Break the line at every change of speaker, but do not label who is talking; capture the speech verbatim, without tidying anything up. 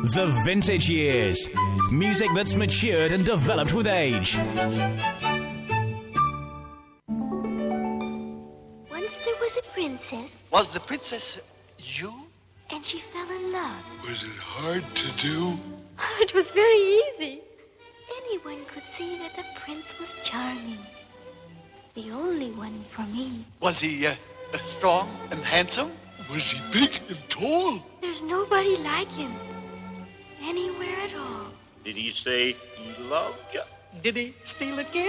The Vintage Years. Music that's matured and developed with age.
Once there was a princess.
Was the princess you?
And she fell in love.
Was it hard to do?
It was very easy. Anyone could see that the prince was charming. The only one for me.
Was he uh, strong and handsome?
Was he big and tall?
There's nobody like him. Anywhere at all.
Did he say he loved you?
Did he steal a kiss?